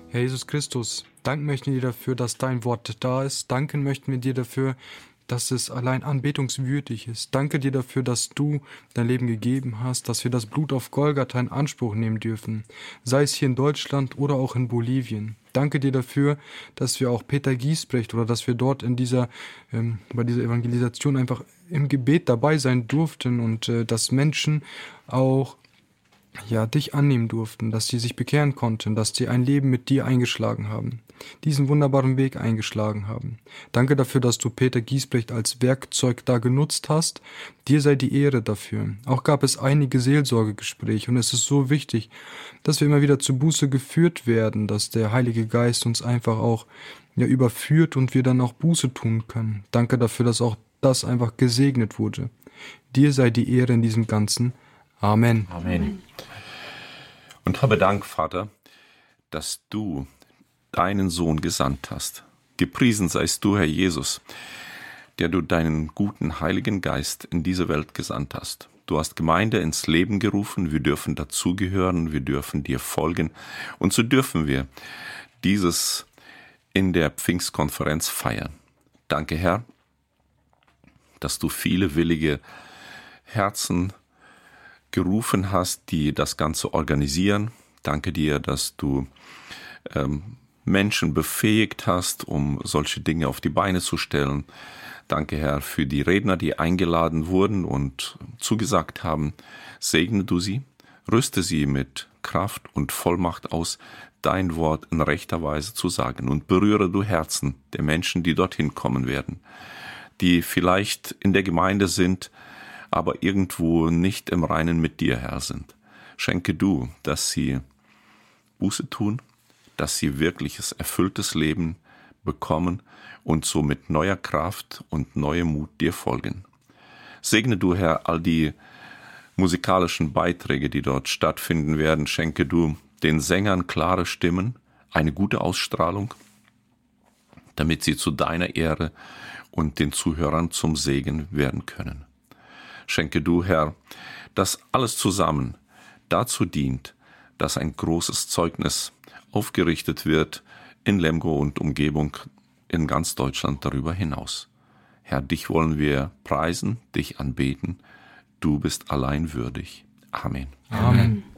Herr Jesus Christus, danken möchten wir dir dafür, dass dein Wort da ist. Danken möchten wir dir dafür, dass es allein anbetungswürdig ist. Danke dir dafür, dass du dein Leben gegeben hast, dass wir das Blut auf Golgatha in Anspruch nehmen dürfen, sei es hier in Deutschland oder auch in Bolivien. Danke dir dafür, dass wir auch Peter Giesbrecht oder dass wir dort in bei dieser Evangelisation einfach im Gebet dabei sein durften und dass Menschen auch dich annehmen durften, dass sie sich bekehren konnten, dass sie ein Leben mit dir eingeschlagen haben, diesen wunderbaren Weg eingeschlagen haben. Danke dafür, dass du Peter Giesbrecht als Werkzeug da genutzt hast. Dir sei die Ehre dafür. Auch gab es einige Seelsorgegespräche und es ist so wichtig, dass wir immer wieder zu Buße geführt werden, dass der Heilige Geist uns einfach auch überführt und wir dann auch Buße tun können. Danke dafür, dass auch das einfach gesegnet wurde. Dir sei die Ehre in diesem Ganzen. Amen. Amen. Und habe Dank, Vater, dass du deinen Sohn gesandt hast. Gepriesen seist du, Herr Jesus, der du deinen guten Heiligen Geist in diese Welt gesandt hast. Du hast Gemeinde ins Leben gerufen, wir dürfen dazugehören, wir dürfen dir folgen und so dürfen wir dieses in der Pfingstkonferenz feiern. Danke, Herr, dass du viele willige Herzen gerufen hast, die das Ganze organisieren. Danke dir, dass du Menschen befähigt hast, um solche Dinge auf die Beine zu stellen. Danke, Herr, für die Redner, die eingeladen wurden und zugesagt haben. Segne du sie, rüste sie mit Kraft und Vollmacht aus, dein Wort in rechter Weise zu sagen und berühre du Herzen der Menschen, die dorthin kommen werden, die vielleicht in der Gemeinde sind, aber irgendwo nicht im Reinen mit dir, Herr, sind. Schenke du, dass sie Buße tun, dass sie wirkliches, erfülltes Leben bekommen und so mit neuer Kraft und neuem Mut dir folgen. Segne du, Herr, all die musikalischen Beiträge, die dort stattfinden werden. Schenke du den Sängern klare Stimmen, eine gute Ausstrahlung, damit sie zu deiner Ehre und den Zuhörern zum Segen werden können. Schenke du, Herr, dass alles zusammen dazu dient, dass ein großes Zeugnis aufgerichtet wird in Lemgo und Umgebung in ganz Deutschland darüber hinaus. Herr, dich wollen wir preisen, dich anbeten. Du bist allein würdig. Amen. Amen.